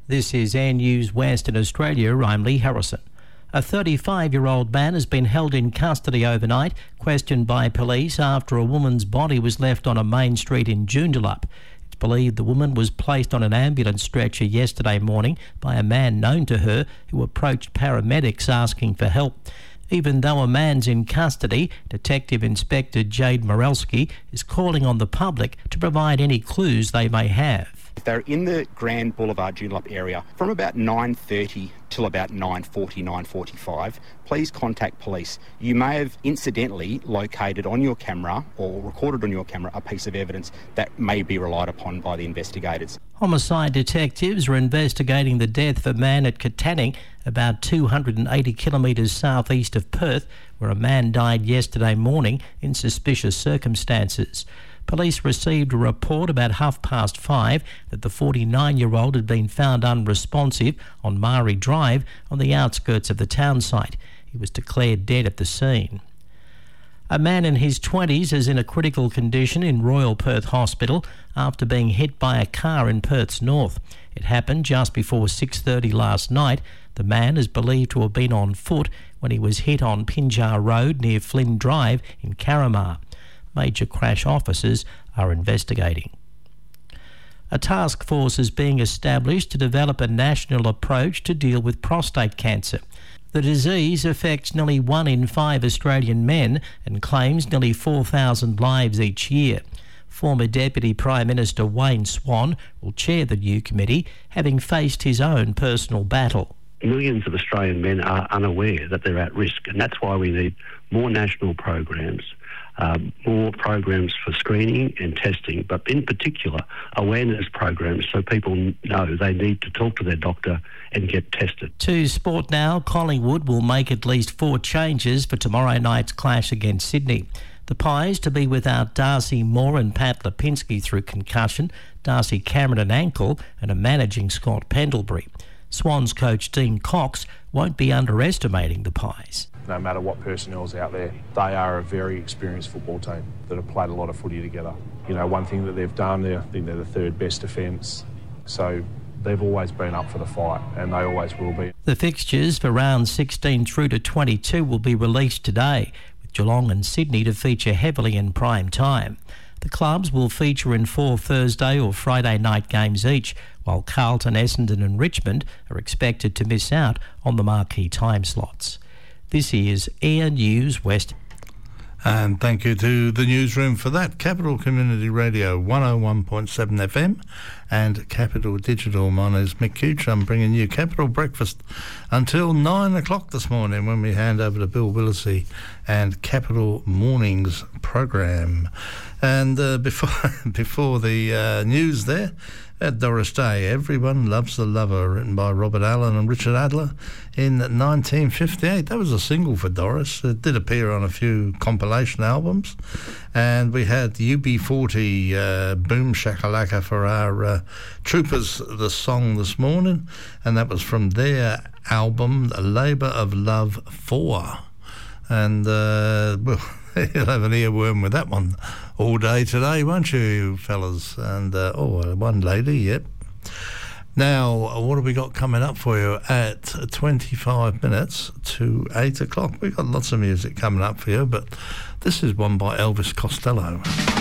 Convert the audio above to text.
This is Air News West in Australia. I'm Lee Harrison. A 35-year-old man has been held in custody overnight, questioned by police after a woman's body was left on a main street in Joondalup. It's believed the woman was placed on an ambulance stretcher yesterday morning by a man known to her who approached paramedics asking for help. Even though a man's in custody, Detective Inspector Jade Morelsky is calling on the public to provide any clues they may have. If they're in the Grand Boulevard Joondalup area from about 9:30 till about 9:40, 9:45, please contact police. You may have incidentally located on your camera or recorded on your camera a piece of evidence that may be relied upon by the investigators. Homicide detectives are investigating the death of a man at Katanning, about 280 kilometres southeast of Perth, where a man died yesterday morning in suspicious circumstances. Police received a report about 5:30 that the 49-year-old had been found unresponsive on Mari Drive on the outskirts of the town site. He was declared dead at the scene. A man in his 20s is in a critical condition in Royal Perth Hospital after being hit by a car in Perth's north. It happened just before 6:30 last night. The man is believed to have been on foot when he was hit on Pinjar Road near Flynn Drive in Carramar. Major crash officers are investigating. A task force is being established to develop a national approach to deal with prostate cancer. The disease affects nearly 1 in 5 Australian men and claims nearly 4,000 lives each year. Former Deputy Prime Minister Wayne Swan will chair the new committee, having faced his own personal battle. Millions of Australian men are unaware that they're at risk, and that's why we need more national programs, more programs for screening and testing, but in particular awareness programs so people know they need to talk to their doctor and get tested. To sport now, Collingwood will make at least 4 changes for tomorrow night's clash against Sydney. The Pies to be without Darcy Moore and Pat Lipinski through concussion, Darcy Cameron an ankle and a managing Scott Pendlebury. Swans coach Dean Cox won't be underestimating the Pies. No matter what personnel's out there, they are a very experienced football team that have played a lot of footy together. You know, one thing that they've done, I think they're the 3rd best defence, so they've always been up for the fight and they always will be. The fixtures for rounds 16 through to 22 will be released today, with Geelong and Sydney to feature heavily in prime time. The clubs will feature in 4 Thursday or Friday night games each, while Carlton, Essendon and Richmond are expected to miss out on the marquee time slots. This is Air News West. And thank you to the newsroom for that. Capital Community Radio 101.7 FM and Capital Digital. My name is Mick Couch. I'm bringing you Capital Breakfast until 9 o'clock this morning when we hand over to Bill Willisey and Capital Mornings program. And before the news there, at Doris Day, Everyone Loves the Lover, written by Robert Allen and Richard Adler in 1958. That was a single for Doris. It did appear on a few compilation albums. And we had UB40 Boom Shakalaka for our Troopers, the song this morning. And that was from their album, Labour of Love 4. And, well, you'll have an earworm with that one all day today, won't you, fellas? And, one lady, yep. Now, what have we got coming up for you at 25 minutes to 8 o'clock? We've got lots of music coming up for you, but this is one by Elvis Costello.